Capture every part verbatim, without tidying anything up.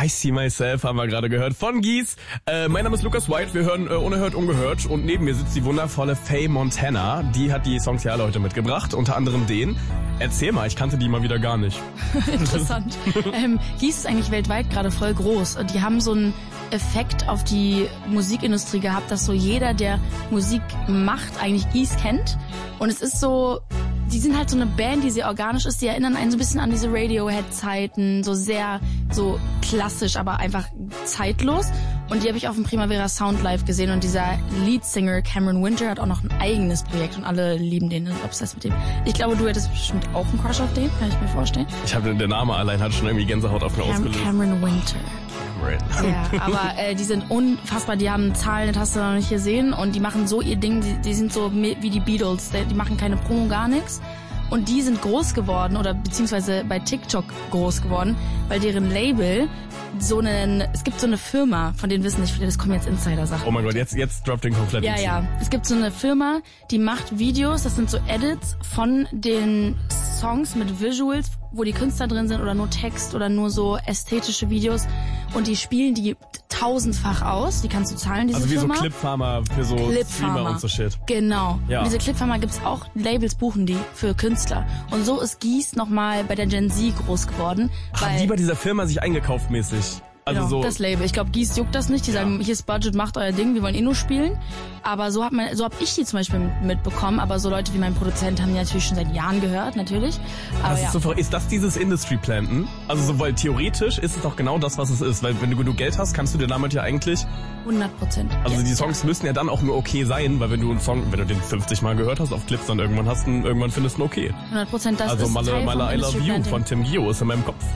I See Myself haben wir gerade gehört von Gies. Äh, mein Name ist Lukas White, wir hören äh, Unerhört, Ungehört und neben mir sitzt die wundervolle Faye Montana. Die hat die Songs ja alle heute mitgebracht, unter anderem den. Erzähl mal, ich kannte die mal wieder gar nicht. Interessant. ähm, Gies ist eigentlich weltweit gerade voll groß und die haben so einen Effekt auf die Musikindustrie gehabt, dass so jeder, der Musik macht, eigentlich Gies kennt. Und es ist so, die sind halt so eine Band, die sehr organisch ist, die erinnern einen so ein bisschen an diese Radiohead-Zeiten, so sehr, so klassisch, aber einfach zeitlos. Und die habe ich auf dem Primavera Sound Live gesehen und dieser Leadsinger Cameron Winter hat auch noch ein eigenes Projekt und alle lieben den, sind obsessed mit dem. Ich glaube, du hättest bestimmt auch einen Crush auf den, kann ich mir vorstellen. Ich habe der Name allein hat schon irgendwie Gänsehaut auf mir Cam- ausgelöst. Cameron Winter. Cameron. Ja, aber äh, die sind unfassbar, die haben Zahlen, das hast du noch nicht gesehen und die machen so ihr Ding, die, die sind so wie die Beatles, die, die machen keine Promo, gar nichts. Und die sind groß geworden oder beziehungsweise bei TikTok groß geworden, weil deren Label so einen, es gibt so eine Firma, von denen wissen nicht viele, das kommen jetzt Insider-Sachen. Oh mein Gott, jetzt, jetzt droppt den komplett. Ja, ja. Es gibt so eine Firma, die macht Videos, das sind so Edits von den Songs mit Visuals, wo die Künstler drin sind oder nur Text oder nur so ästhetische Videos und die spielen die tausendfach aus, die kannst du zahlen, diese Also wie Firma. so Clipfarmer für so Clipfarmer. Streamer und so Shit. Genau. Ja. Und diese Clipfarmer gibt's auch, Labels buchen die für Künstler. Und so ist Gies nochmal bei der Gen Z groß geworden. Haben die bei dieser Firma sich eingekauft mäßig? Also genau, so. das Label. Ich glaube, Gies juckt das nicht. Die Ja. sagen, hier ist Budget, macht euer Ding, wir wollen eh nur spielen. Aber so hat man, so habe ich die zum Beispiel mitbekommen. Aber so Leute wie mein Produzent haben die natürlich schon seit Jahren gehört, natürlich. Aber Das ja. ist, so, ver- ist das dieses Industry-Planten? Also so, weil theoretisch ist es doch genau das, was es ist. Weil wenn du genug Geld hast, kannst du dir damit ja eigentlich... hundert Prozent. Also ja. die Songs müssen ja dann auch nur okay sein, weil wenn du einen Song, wenn du den fünfzig Mal gehört hast auf Clips, dann irgendwann hast du, irgendwann findest du ihn okay. hundert Prozent, das Also ist Malle, Teil Malle vom I Love Industry You Planting. von Tim Gio ist in meinem Kopf.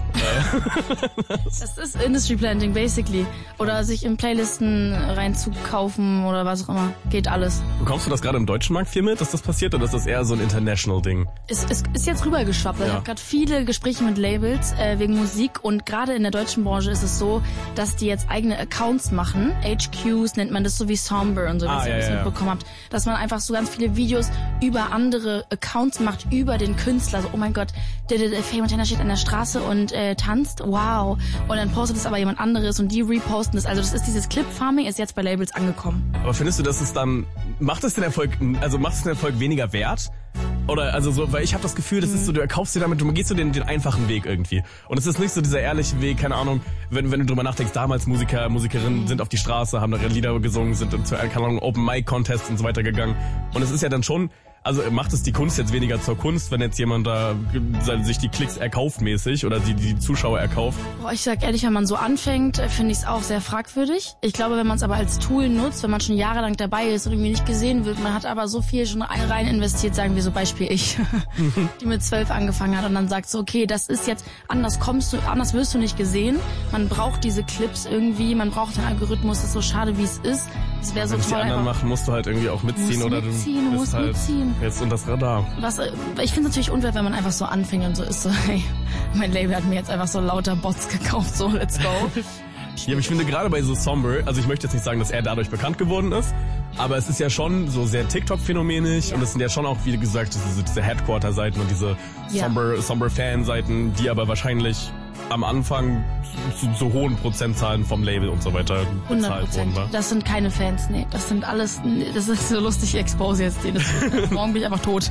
Das ist Industry Planting, basically. Oder sich in Playlisten reinzukaufen oder was auch immer. Geht alles. Bekommst du das gerade im deutschen Markt viel mit, dass das passiert, oder ist das eher so ein International-Ding? Es, es ist jetzt rübergeschwappt. Ich Ja. habe gerade viele Gespräche mit Labels äh, wegen Musik und gerade in der deutschen Branche ist es so, dass die jetzt eigene Accounts machen. H Qs nennt man das, so wie Somber und so, Ah, was ja, ihr das ja. mitbekommen habt. Dass man einfach so ganz viele Videos über andere Accounts macht, über den Künstler. So, oh mein Gott, der, der, der Faye Montana steht an der Straße und äh, tanzt. Wow. Und dann postet es aber jemand anderes und die reposten das. Also das ist dieses Clip-Farming, ist jetzt bei Labels angekommen. Aber findest du, dass es dann, macht es den Erfolg, also macht es den Erfolg weniger wert? Oder also so, weil ich habe das Gefühl, das ist so, du erkaufst dir damit, du gehst so den, den einfachen Weg irgendwie. Und es ist nicht so dieser ehrliche Weg, keine Ahnung, wenn, wenn du drüber nachdenkst, damals Musiker, Musikerinnen sind auf die Straße, haben da ihre Lieder gesungen, sind zu, keine Ahnung, Open Mic Contests und so weiter gegangen. Und es ist ja dann schon, also macht es die Kunst jetzt weniger zur Kunst, wenn jetzt jemand da sich die Klicks erkauft mäßig oder die, die Zuschauer erkauft? Boah, ich sag ehrlich, wenn man so anfängt, äh, finde ich es auch sehr fragwürdig. Ich glaube, wenn man es aber als Tool nutzt, wenn man schon jahrelang dabei ist und irgendwie nicht gesehen wird, man hat aber so viel schon rein investiert, sagen wir so Beispiel ich, die mit zwölf angefangen hat und dann sagt so, okay, das ist jetzt, anders kommst du, anders wirst du nicht gesehen. Man braucht diese Clips irgendwie, man braucht den Algorithmus, das ist so schade, wie es ist. Es wäre so Wenn es die toll, anderen einfach, machen, musst du halt irgendwie auch mitziehen Musst oder mitziehen, du bist musst halt mitziehen. jetzt unter das Radar. was, äh, ich finde es natürlich unfair, wenn man einfach so anfängt und so ist so, hey, mein Label hat mir jetzt einfach so lauter Bots gekauft, so let's go. Ja, aber ich finde gerade bei so Somber, also ich möchte jetzt nicht sagen, dass er dadurch bekannt geworden ist, aber es ist ja schon so sehr TikTok-phänomenisch Ja. und es sind ja schon auch, wie gesagt, diese, diese Headquarter-Seiten und diese Ja. Somber, Somber-Fan-Seiten, die aber wahrscheinlich am Anfang zu, zu hohen Prozentzahlen vom Label und so weiter hundert bezahlt worden Prozent. war. Das sind keine Fans, nee. Das sind alles, nee, das ist so lustig, ich expose jetzt den. Das- Morgen bin ich einfach tot.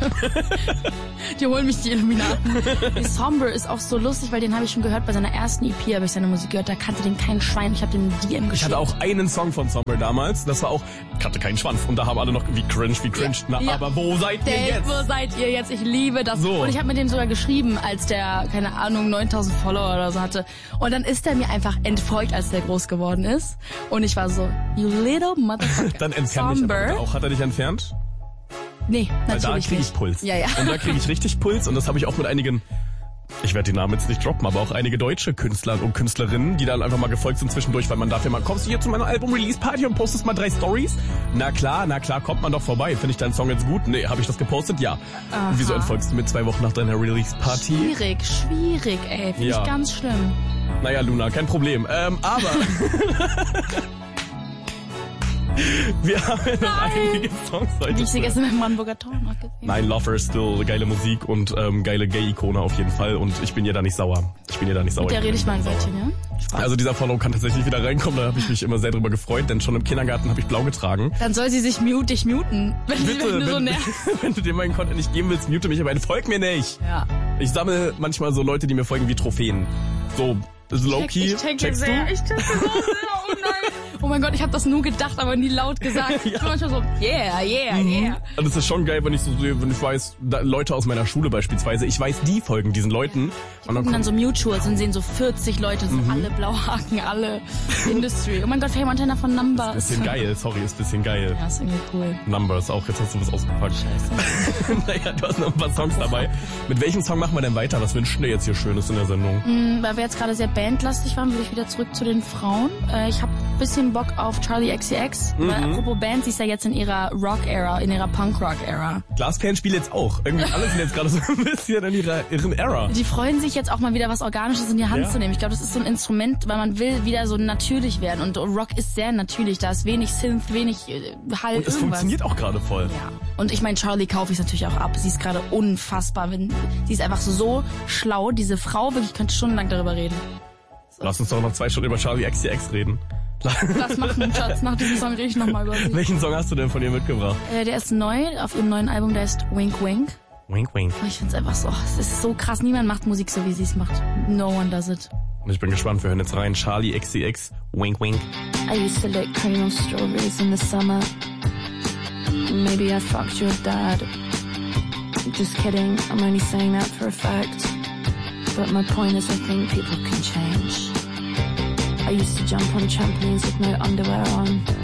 Die holen mich die Illuminaten. Die Somber ist auch so lustig, weil den habe ich schon gehört, bei seiner ersten E P habe ich seine Musik gehört, da kannte den kein Schwein, ich habe den D M geschickt. Ich hatte auch einen Song von Somber damals, das war auch, kannte keinen Schwanz und da haben alle noch, wie cringe, wie cringe, na, Ja. aber wo seid ihr Dave, jetzt? wo seid ihr jetzt? Ich liebe das. So. Und ich habe mit dem sogar geschrieben, als der, keine Ahnung, neuntausend Follower oder so hatte. Und dann ist er mir einfach entfolgt, als der groß geworden ist. Und ich war so, you little motherfucker. Dann entfernt mich Somber. aber auch, hat er dich entfernt? Nee, Weil da natürlich kriege ich nicht. Puls. Ja, ja. Und da kriege ich richtig Puls und das habe ich auch mit einigen, ich werde die Namen jetzt nicht droppen, aber auch einige deutsche Künstler und Künstlerinnen, die dann einfach mal gefolgt sind zwischendurch, weil man darf ja mal, kommst du hier zu meiner Album-Release-Party und postest mal drei Stories? Na klar, na klar, kommt man doch vorbei. Finde ich deinen Song jetzt gut? Nee, habe ich das gepostet? Ja. Aha. Und wieso entfolgst du mir zwei Wochen nach deiner Release-Party? Schwierig, schwierig, ey. Finde Ja. ich ganz schlimm. Naja, Luna, kein Problem. Ähm, aber... Wir haben ja noch Nein. einige Songs heute. Wie ich sie gestern im Hamburger Tor noch gesehen. Nein, Love Her Still, geile Musik und ähm, geile Gay-Ikone auf jeden Fall. Und ich bin ihr da nicht sauer. Ich bin ihr da nicht sauer. Mit der rede ich mal ein sauer. Wörtchen, ja? Spaß. Also dieser Follow kann tatsächlich wieder reinkommen, da habe ich mich immer sehr drüber gefreut, denn schon im Kindergarten habe ich blau getragen. Dann soll sie sich mute, dich muten, wenn, sie, Bitte, wenn du so wenn, nervst. wenn du dir meinen Content nicht geben willst, mute mich, aber folg mir nicht. Ja. Ich sammle manchmal so Leute, die mir folgen wie Trophäen. So, low-key, Ich checke checkst sehr, du? ich checke so sehr, oh nein. Oh mein Gott, ich habe das nur gedacht, aber nie laut gesagt. Ja. Ich bin manchmal so, yeah, yeah, yeah. Und es ist schon geil, wenn ich so sehe, wenn ich weiß, da, Leute aus meiner Schule beispielsweise, ich weiß, die folgen diesen Leuten. Die gucken dann so Mutuals und sehen so vierzig Leute, so alle Blauhaken, alle Industry. Oh mein Gott, Fame Montana von Numbers. Bisschen geil, sorry, ist bisschen geil. Ja, ist irgendwie cool. Numbers auch, jetzt hast du was ausgepackt. Scheiße. Naja, du hast noch ein paar Songs dabei. Mit welchem Song machen wir denn weiter? Was wünschen wir jetzt hier Schönes in der Sendung? Mm, Weil wir jetzt gerade sehr bandlastig waren, will ich wieder zurück zu den Frauen. Äh, ich habe ein bisschen Bock auf Charli X C X, Mhm. weil apropos Band, sie ist ja jetzt in ihrer Rock-Ära, in ihrer Punk-Rock-Ära. Glasperlen spielt jetzt auch. Irgendwie alle sind jetzt gerade so ein bisschen in ihrer ihren Era. Die freuen sich jetzt auch mal wieder was Organisches in die Hand Ja. zu nehmen. Ich glaube, das ist so ein Instrument, weil man will wieder so natürlich werden. Und Rock ist sehr natürlich. Da ist wenig Synth, wenig äh, Hall, Und es irgendwas. funktioniert auch gerade voll. Ja. Und ich meine, Charli kaufe ich natürlich auch ab. Sie ist gerade unfassbar. Wenn, sie ist einfach so schlau. Diese Frau, wirklich, ich könnte stundenlang darüber reden. Lass uns doch noch zwei Stunden über Charli X C X reden. Das machen, Schatz. Nach diesem Song rede ich nochmal über sie. Welchen Song hast du denn von ihr mitgebracht? Äh, der ist neu, auf ihrem neuen Album, der ist Wink Wink. Wink, wink. Ich find's einfach so, es ist so krass. Niemand macht Musik so, wie sie es macht. No one does it. Und ich bin gespannt, wir hören jetzt rein. Charli X C X, Wink, wink. I used to lick cream on strawberries in the summer. Maybe I fucked your dad. Just kidding, I'm only saying that for a fact. But my point is I think people can change. I used to jump on trampolines with no underwear on.